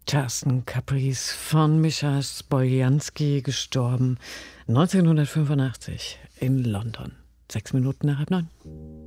Charleston Caprice von Mischa Spoljanski, gestorben 1985 in London. 6 Minuten nach 8:30.